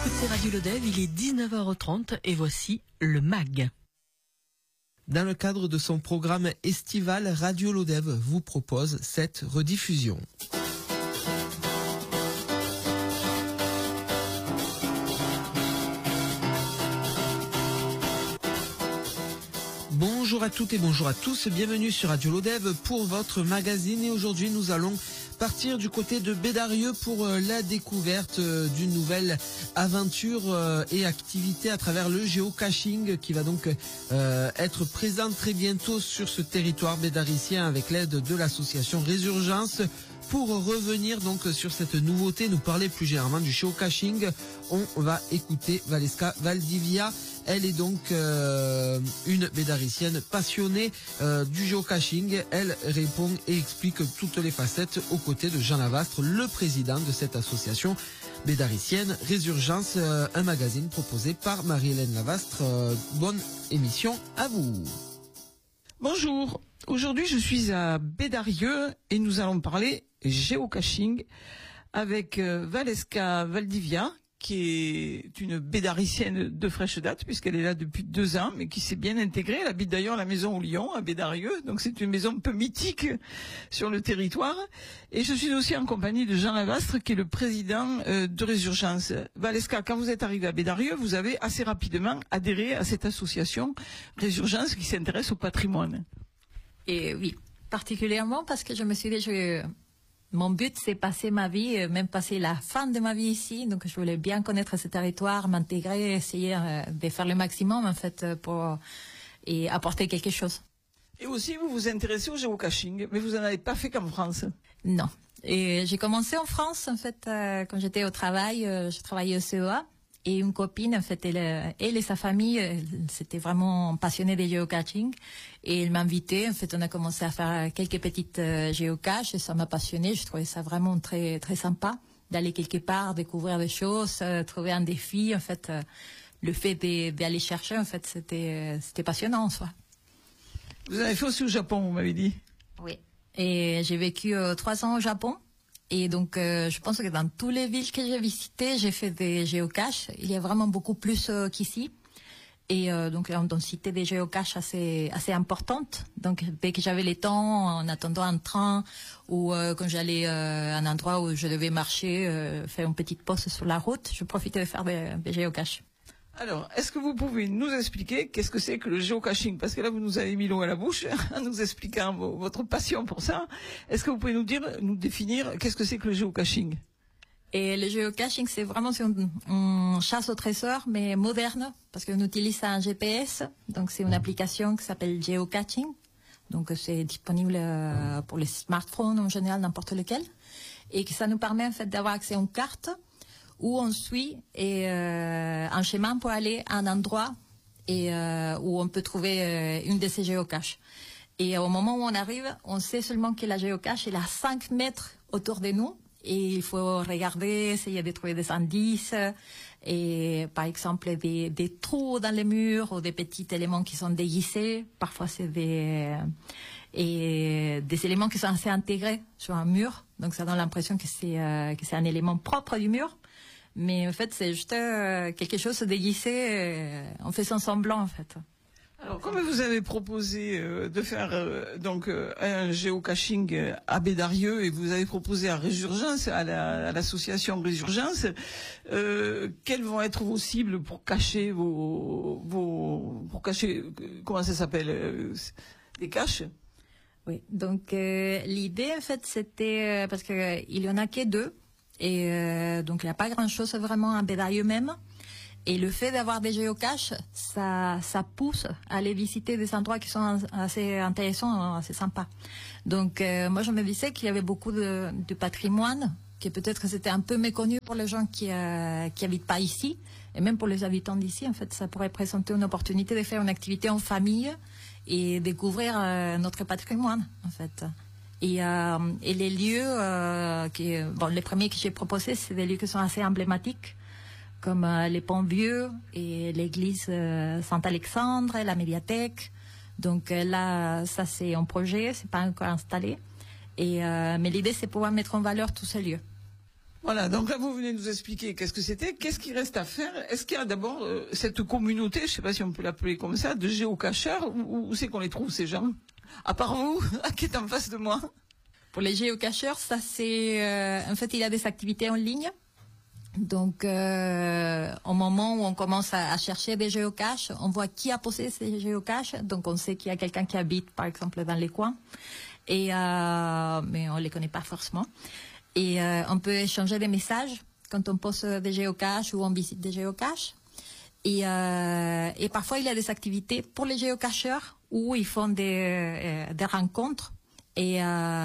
écoutez Radio Lodève, il est 19h30 et voici le MAG. Dans le cadre de son programme estival, Radio Lodève vous propose cette rediffusion. Bonjour à toutes et bonjour à tous, bienvenue sur Radio Lodève pour votre magazine et aujourd'hui nous allons partir du côté de Bédarieux pour la découverte d'une nouvelle aventure et activité à travers le géocaching qui va donc être présente très bientôt sur ce territoire bédaricien avec l'aide de l'association Résurgence. Pour revenir donc sur cette nouveauté, nous parler plus généralement du géocaching, on va écouter Valeska Valdivia. Elle est donc une bédaricienne passionnée du géocaching. Elle répond et explique toutes les facettes aux côtés de Jean Lavastre, le président de cette association bédaricienne Résurgence, un magazine proposé par Marie-Hélène Lavastre. Bonne émission à vous. Bonjour, aujourd'hui je suis à Bédarieux et nous allons parler géocaching avec Valeska Valdivia, qui est une bédaricienne de fraîche date, puisqu'elle est là depuis 2 ans, mais qui s'est bien intégrée. Elle habite d'ailleurs la maison au Lion, à Bédarieux, donc c'est une maison un peu mythique sur le territoire. Et je suis aussi en compagnie de Jean Lavastre, qui est le président de Résurgence. Valeska, quand vous êtes arrivée à Bédarieux, vous avez assez rapidement adhéré à cette association Résurgence qui s'intéresse au patrimoine. Et oui, particulièrement parce que je me suis dit, mon but, c'est passer ma vie, même passer la fin de ma vie ici. Donc, je voulais bien connaître ce territoire, m'intégrer, essayer de faire le maximum, en fait, et apporter quelque chose. Et aussi, vous vous intéressez au géocaching, mais vous n'en avez pas fait qu'en France. Non. Et j'ai commencé en France, en fait, quand j'étais au travail, je travaillais au CEA. Et une copine, en fait, elle et sa famille, c'était vraiment passionnée des géocaching. Et elle m'a invitée. En fait, on a commencé à faire quelques petites géocaches et ça m'a passionnée. Je trouvais ça vraiment très, très sympa d'aller quelque part, découvrir des choses, trouver un défi. En fait, le fait d'aller chercher, en fait, c'était passionnant en soi. Vous avez fait aussi au Japon, vous m'avez dit. Oui. Et j'ai vécu 3 ans au Japon. Et donc, je pense que dans toutes les villes que j'ai visitées, j'ai fait des géocaches. Il y a vraiment beaucoup plus qu'ici. Et donc, on citait des géocaches assez importantes. Donc, dès que j'avais le temps, en attendant un train, ou quand j'allais à un endroit où je devais marcher, faire une petite pause sur la route, je profitais de faire des géocaches. Alors, est-ce que vous pouvez nous expliquer qu'est-ce que c'est que le géocaching? Parce que là, vous nous avez mis l'eau à la bouche en nous expliquant votre passion pour ça. Est-ce que vous pouvez nous définir qu'est-ce que c'est que le géocaching? Et le géocaching, c'est vraiment une chasse au trésor, mais moderne, parce qu'on utilise un GPS. Donc, c'est une application qui s'appelle Geocaching. Donc, c'est disponible pour les smartphones en général, n'importe lequel. Et que ça nous permet, en fait, d'avoir accès à une carte où on suit un chemin pour aller à un endroit où on peut trouver une de ces géocaches. Et au moment où on arrive, on sait seulement que la géocache est à 5 mètres autour de nous. Et il faut regarder, essayer de trouver des indices, et par exemple des trous dans les murs ou des petits éléments qui sont déguisés. Parfois c'est des éléments qui sont assez intégrés sur un mur. Donc ça donne l'impression que c'est un élément propre du mur. Mais en fait, c'est juste quelque chose de déguisé en faisant semblant, en fait. Alors, comme vous avez proposé de faire un géocaching à Bédarieux et vous avez proposé à Résurgence, à l'association Résurgence, quelles vont être vos cibles pour cacher pour cacher, comment ça s'appelle, des caches? Oui. Donc l'idée, en fait, c'était parce que il y en a que 2. Et donc il n'y a pas grand-chose vraiment à Bédarieux même. Et le fait d'avoir des géocaches, ça pousse à aller visiter des endroits qui sont assez intéressants, assez sympas. Donc moi je me disais qu'il y avait beaucoup de patrimoine, que peut-être c'était un peu méconnu pour les gens qui habitent pas ici, et même pour les habitants d'ici. En fait, ça pourrait présenter une opportunité de faire une activité en famille et découvrir notre patrimoine, en fait. Et les lieux, les premiers que j'ai proposés, c'est des lieux qui sont assez emblématiques, comme les ponts vieux et l'église Saint-Alexandre, la médiathèque. Donc là, ça c'est un projet, c'est pas encore installé. Mais l'idée c'est pouvoir mettre en valeur tous ces lieux. Voilà, donc là vous venez de nous expliquer qu'est-ce que c'était, qu'est-ce qu'il reste à faire. Est-ce qu'il y a d'abord cette communauté, je ne sais pas si on peut l'appeler comme ça, de géocacheurs, où c'est qu'on les trouve ces gens? À part vous, qui est en face de moi. Pour les géocacheurs, ça c'est en fait il y a des activités en ligne. Donc au moment où on commence à chercher des géocaches, on voit qui a posé ces géocaches, donc on sait qu'il y a quelqu'un qui habite par exemple dans les coins, et mais on les connaît pas forcément. Et on peut échanger des messages quand on pose des géocaches ou on visite des géocaches. Et parfois, il y a des activités pour les géocacheurs où ils font des rencontres et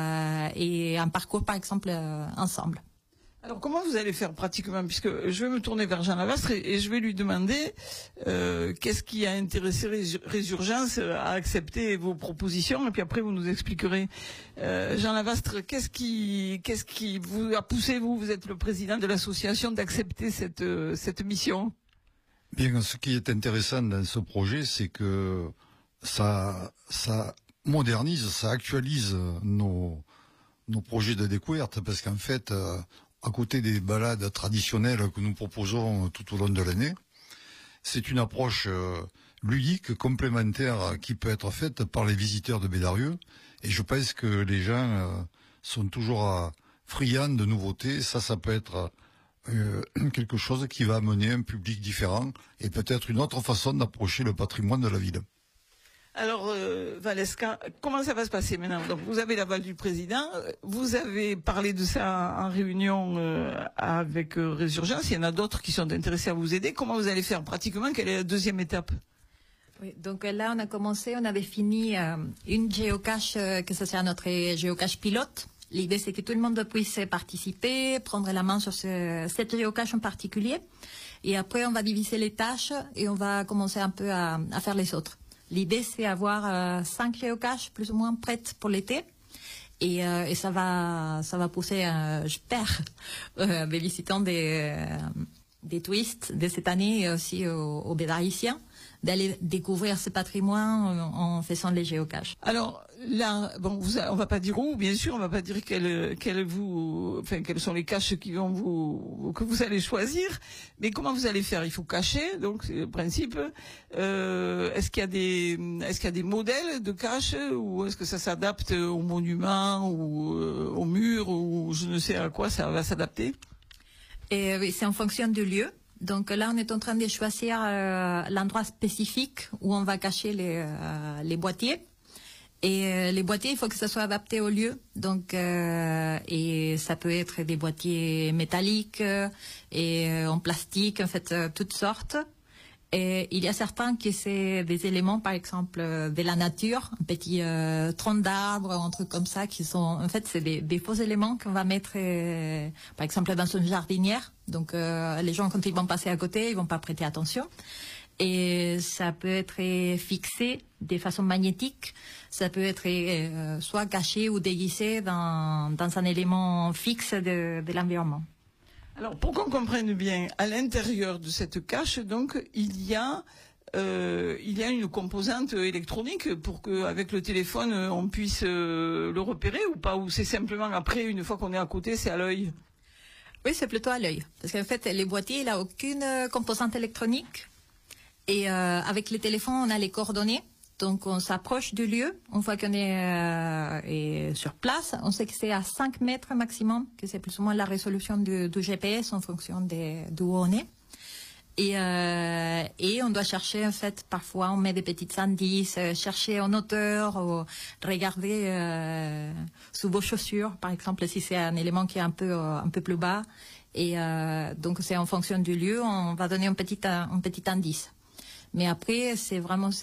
un parcours, par exemple, ensemble. Alors, comment vous allez faire pratiquement? Puisque je vais me tourner vers Jean Lavastre et je vais lui demander qu'est-ce qui a intéressé Résurgence à accepter vos propositions. Et puis après, vous nous expliquerez. Jean Lavastre, qu'est-ce qui vous a poussé, vous êtes le président de l'association, d'accepter cette mission? Bien, ce qui est intéressant dans ce projet, c'est que ça modernise, ça actualise nos projets de découverte, parce qu'en fait, à côté des balades traditionnelles que nous proposons tout au long de l'année, c'est une approche ludique, complémentaire, qui peut être faite par les visiteurs de Bédarieux. Et je pense que les gens sont toujours friands de nouveautés. Ça peut être quelque chose qui va amener un public différent et peut-être une autre façon d'approcher le patrimoine de la ville. Alors, Valeska, comment ça va se passer maintenant? Donc, vous avez l'aval du président, vous avez parlé de ça en réunion avec Résurgence, il y en a d'autres qui sont intéressés à vous aider. Comment vous allez faire pratiquement? Quelle est la deuxième étape? Oui, donc là, on a défini une géocache, que ce soit notre géocache pilote. L'idée, c'est que tout le monde puisse participer, prendre la main sur cette géocache en particulier. Et après, on va diviser les tâches et on va commencer un peu à faire les autres. L'idée, c'est avoir 5 géocaches plus ou moins prêtes pour l'été. Et ça va pousser, j'espère, des visitants des touristes de cette année et aussi aux Bédariciens d'aller découvrir ce patrimoine en faisant les géocaches. Alors là, bon, on va pas dire où, bien sûr, on va pas dire quelles sont les caches que vous allez choisir, mais comment vous allez faire? Il faut cacher, donc c'est le principe. Est-ce qu'il y a des modèles de caches, ou est-ce que ça s'adapte aux monuments ou aux murs, ou je ne sais à quoi ça va s'adapter? Oui, c'est en fonction du lieu. Donc là, on est en train de choisir l'endroit spécifique où on va cacher les boîtiers. Et les boîtiers, il faut que ça soit adapté au lieu. Donc, et ça peut être des boîtiers métalliques et en plastique, en fait, toutes sortes. Et il y a certains qui c'est des éléments, par exemple, de la nature, un petit tronc d'arbre, un truc comme ça, qui sont, en fait, c'est des faux éléments qu'on va mettre, par exemple, dans une jardinière. Donc, les gens, quand ils vont passer à côté, ils vont pas prêter attention. Et ça peut être fixé de façon magnétique. Ça peut être soit caché ou déguisé dans un élément fixe de l'environnement. Alors, pour qu'on comprenne bien, à l'intérieur de cette cache, donc, il y a une composante électronique pour qu'avec le téléphone, on puisse le repérer ou pas, ou c'est simplement après, une fois qu'on est à côté, c'est à l'œil? Oui, c'est plutôt à l'œil. Parce qu'en fait, les boîtiers, il n'a aucune composante électronique. Et avec les téléphones, on a les coordonnées. Donc, on s'approche du lieu. Une fois qu'on est sur place, on sait que c'est à 5 mètres maximum, que c'est plus ou moins la résolution du GPS en fonction d'où on est. Et on doit chercher, en fait, parfois, on met des petits indices, chercher en hauteur, ou regarder sous vos chaussures, par exemple, si c'est un élément qui est un peu plus bas. Et donc, c'est en fonction du lieu, on va donner un petit indice. Mais après, c'est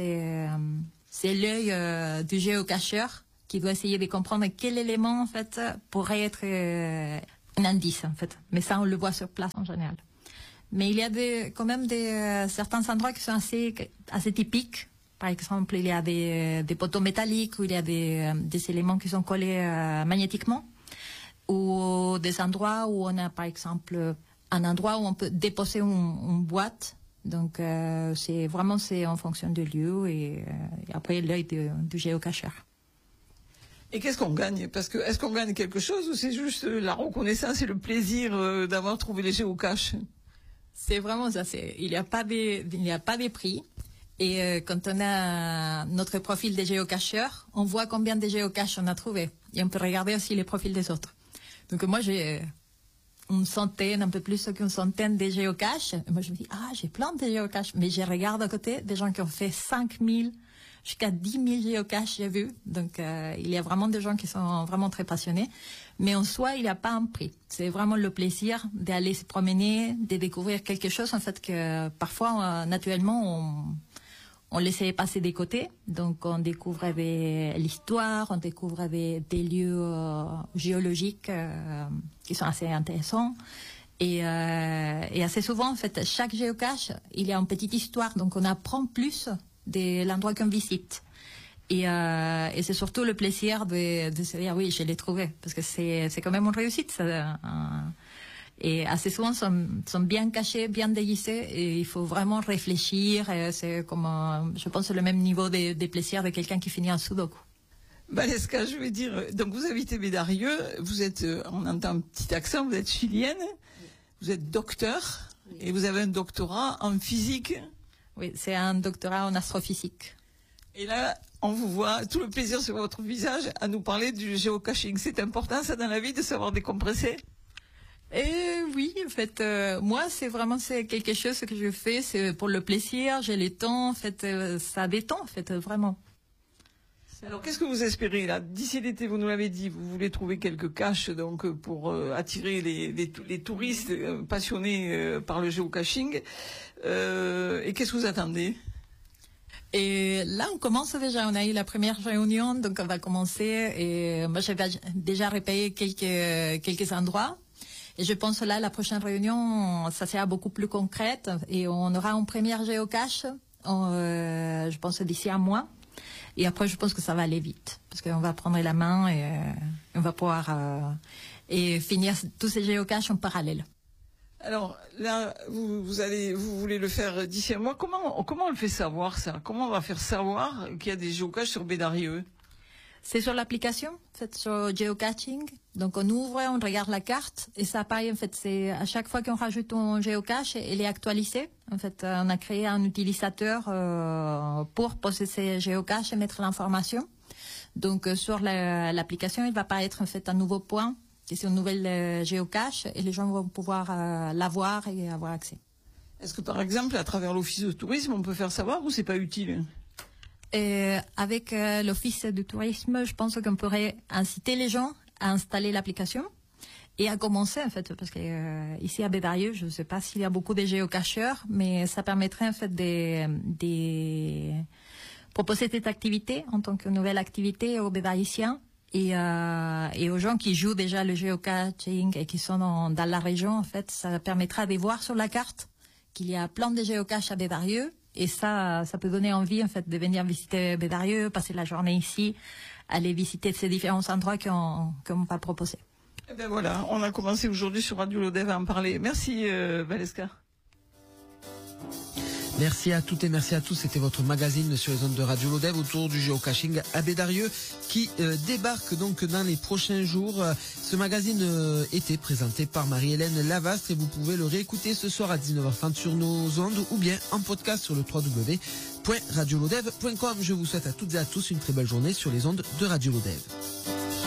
l'œil du géocacheur qui doit essayer de comprendre quel élément, en fait, pourrait être un indice, en fait. Mais ça, on le voit sur place en général. Mais il y a quand même certains endroits qui sont assez typiques. Par exemple, il y a des poteaux métalliques où il y a des éléments qui sont collés magnétiquement. Ou des endroits où on a, par exemple, un endroit où on peut déposer une boîte. Donc, c'est en fonction du lieu et après l'œil du géocacheur. Et qu'est-ce qu'on gagne? Parce que est-ce qu'on gagne quelque chose ou c'est juste la reconnaissance et le plaisir d'avoir trouvé les géocaches? C'est vraiment ça. Il n'y a pas de prix. Et quand on a notre profil de géocacheur, on voit combien de géocaches on a trouvé. Et on peut regarder aussi les profils des autres. Donc moi, j'ai une centaine, un peu plus qu'une centaine de géocaches. Et moi, je me dis, j'ai plein de géocaches. Mais je regarde à côté des gens qui ont fait 5000 jusqu'à 10 000 géocaches, j'ai vu. Donc, il y a vraiment des gens qui sont vraiment très passionnés. Mais en soi, il n'y a pas un prix. C'est vraiment le plaisir d'aller se promener, de découvrir quelque chose, en fait, que parfois, naturellement, on laissait passer des côtés. Donc, on découvre l'histoire, on découvre des lieux géologiques qui sont assez intéressants. Et assez souvent, en fait, chaque géocache, il y a une petite histoire. Donc, on apprend plus de l'endroit qu'on visite. Et c'est surtout le plaisir de se dire, oui, je l'ai trouvé. Parce que c'est quand même une réussite, ça. Et assez souvent, sont bien cachés, bien déguisés. Et il faut vraiment réfléchir. Et c'est comme, je pense, le même niveau de plaisir de quelqu'un qui finit un sudoku. Valeska, je vais dire, donc vous habitez Bédarieux, vous êtes, on entend un petit accent, vous êtes chilienne, vous êtes docteur, et vous avez un doctorat en physique. Oui, c'est un doctorat en astrophysique. Et là, on vous voit, tout le plaisir sur votre visage, à nous parler du géocaching. C'est important, ça, dans la vie, de savoir décompresser? Oui, en fait, moi, c'est quelque chose que je fais, c'est pour le plaisir, j'ai le temps, en fait, ça détend, en fait, vraiment. Alors, qu'est-ce que vous espérez, là? D'ici l'été, vous nous l'avez dit, vous voulez trouver quelques caches, donc, pour attirer les touristes passionnés par le géocaching. Et qu'est-ce que vous attendez? Et là, on commence déjà. On a eu la première réunion, donc on va commencer. Et moi, j'ai déjà repéré quelques endroits. Et je pense là, la prochaine réunion, ça sera beaucoup plus concrète. Et on aura une première géocache, je pense d'ici un mois. Et après, je pense que ça va aller vite. Parce qu'on va prendre la main et on va pouvoir et finir tous ces géocaches en parallèle. Alors là, vous voulez le faire d'ici un mois. Comment on le fait savoir, ça? Comment on va faire savoir qu'il y a des géocaches sur Bédarieux? C'est sur l'application, en fait, sur Geocaching. Donc on ouvre, on regarde la carte et ça pareil, en fait, c'est à chaque fois qu'on rajoute un géocache, elle est actualisée. En fait, on a créé un utilisateur pour poser ces géocaches et mettre l'information. Donc sur l'application, il va apparaître en fait un nouveau point, qui est une nouvelle géocache, et les gens vont pouvoir la voir et avoir accès. Est-ce que par exemple, à travers l'office de tourisme, on peut faire savoir ou c'est pas utile? Avec l'office du tourisme, je pense qu'on pourrait inciter les gens à installer l'application et à commencer en fait, parce que ici à Bédarieux, je ne sais pas s'il y a beaucoup de géocacheurs, mais ça permettrait en fait de proposer cette activité en tant que nouvelle activité aux Bédariusiens et aux gens qui jouent déjà le géocaching et qui sont dans la région. En fait, ça permettra de voir sur la carte qu'il y a plein de géocaches à Bédarieux. Et ça peut donner envie, en fait, de venir visiter Bédarieux, passer la journée ici, aller visiter ces différents endroits qu'on va proposer. Eh ben voilà, on a commencé aujourd'hui sur Radio Lodève à en parler. Merci, Valeska. Merci à toutes et merci à tous. C'était votre magazine sur les ondes de Radio Lodève autour du géocaching à Bédarieux qui débarque donc dans les prochains jours. Ce magazine était présenté par Marie-Hélène Lavastre et vous pouvez le réécouter ce soir à 19h30 sur nos ondes ou bien en podcast sur le www.radiolodève.com. Je vous souhaite à toutes et à tous une très belle journée sur les ondes de Radio Lodève.